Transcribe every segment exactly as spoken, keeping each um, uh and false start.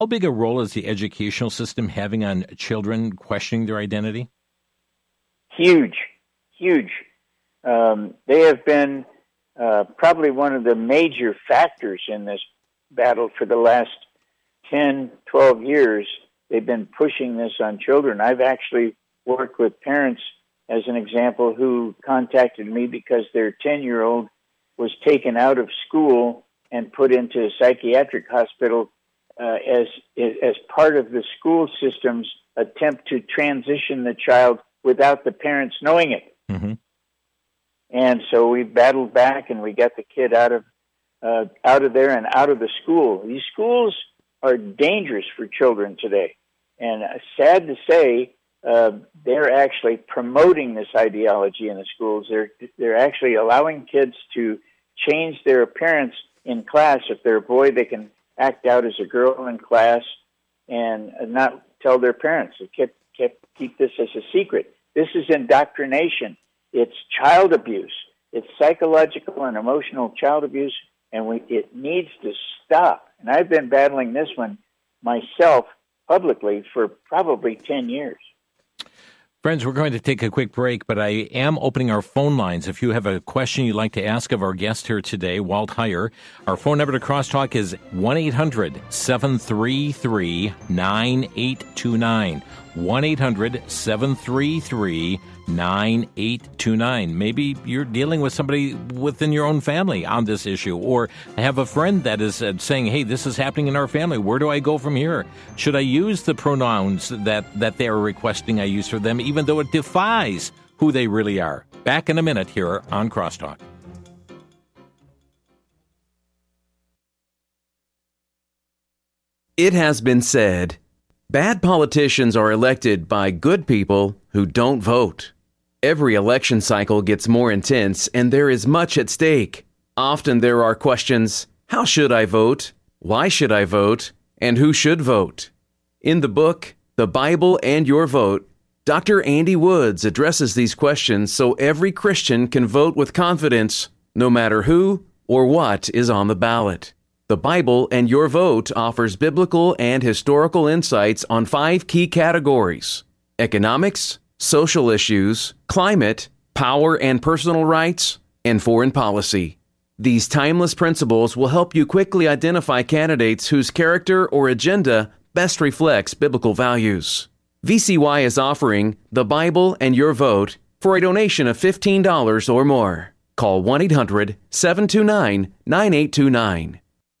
how big a role is the educational system having on children questioning their identity? Huge, huge. Um, they have been uh, probably one of the major factors in this battle for the last ten, twelve years. They've been pushing this on children. I've actually worked with parents, as an example, who contacted me because their ten-year-old was taken out of school and put into a psychiatric hospital uh, as as part of the school system's attempt to transition the child without the parents knowing it. Mm-hmm. And so we battled back, and we got the kid out of uh, out of there and out of the school. These schools are dangerous for children today. And uh, sad to say, uh, they're actually promoting this ideology in the schools. They're they're actually allowing kids to change their appearance in class. If they're a boy, they can act out as a girl in class and not tell their parents. They keep, keep, keep this as a secret. This is indoctrination. It's child abuse. It's psychological and emotional child abuse, and we, it needs to stop. And I've been battling this one myself publicly for probably ten years. Friends, we're going to take a quick break, but I am opening our phone lines. If you have a question you'd like to ask of our guest here today, Walt Heyer, our phone number to Crosstalk is one eight hundred seven three three nine eight two nine. one eight hundred seven three three nine eight two nine. Maybe you're dealing with somebody within your own family on this issue, or have a friend that is uh, saying, hey, this is happening in our family. Where do I go from here? Should I use the pronouns that, that they are requesting I use for them, even though it defies who they really are? Back in a minute here on Crosstalk. It has been said, bad politicians are elected by good people who don't vote. Every election cycle gets more intense, and there is much at stake. Often there are questions, how should I vote? Why should I vote? And who should vote? In the book, The Bible and Your Vote, Doctor Andy Woods addresses these questions so every Christian can vote with confidence, no matter who or what is on the ballot. The Bible and Your Vote offers biblical and historical insights on five key categories: economics, social issues, climate, power and personal rights, and foreign policy. These timeless principles will help you quickly identify candidates whose character or agenda best reflects biblical values. V C Y is offering The Bible and Your Vote for a donation of fifteen dollars or more. Call one eight hundred seven two nine nine eight two nine.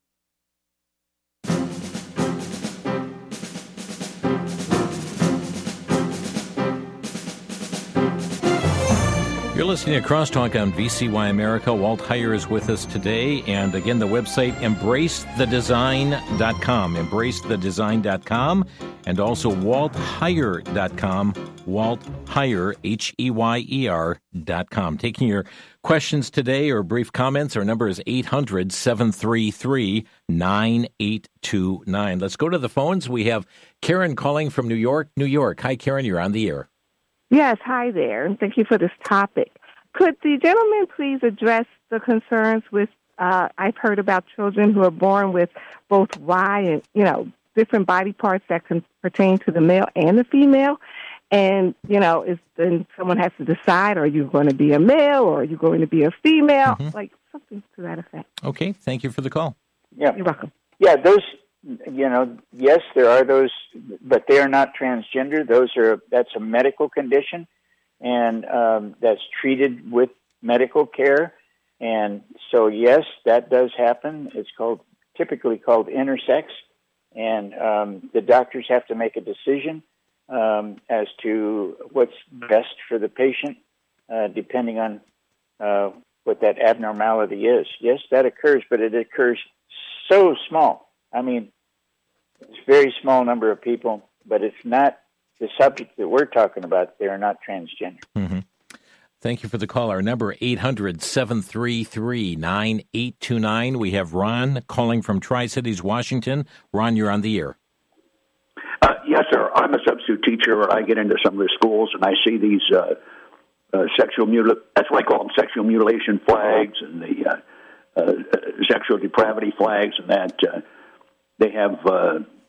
You're listening to Crosstalk on V C Y America. Walt Heyer is with us today. And again, the website, embrace the design dot com, embrace the design dot com, and also walt heyer dot com, Walt Heyer, H E Y E R dot com. Taking your questions today or brief comments, our number is eight hundred seven three three nine eight two nine. Let's go to the phones. We have Karen calling from New York, New York. Hi, Karen, you're on the air. Yes, hi there, and thank you for this topic. Could the gentleman please address the concerns with, uh, I've heard about children who are born with both Y and, you know, different body parts that can pertain to the male and the female, and, you know, is then someone has to decide, are you going to be a male or are you going to be a female? Mm-hmm. Like something to that effect. Okay, thank you for the call. Yeah. You're welcome. Yeah, those... You know, yes, there are those, but they are not transgender. Those are that's a medical condition, and um, that's treated with medical care. And so, yes, that does happen. It's called typically called intersex, and um, the doctors have to make a decision um, as to what's best for the patient, uh, depending on uh, what that abnormality is. Yes, that occurs, but it occurs so small. I mean, it's a very small number of people, but it's not the subject that we're talking about. They are not transgender. Mm-hmm. Thank you for the call. Our number, eight hundred seven three three nine eight two nine. We have Ron calling from Tri-Cities, Washington. Ron, you're on the air. Uh, yes, sir. I'm a substitute teacher. I get into some of the schools, and I see these uh, uh, sexual mutil- that's what I call them, sexual mutilation flags and the uh, uh, sexual depravity flags, and that uh, they have uh,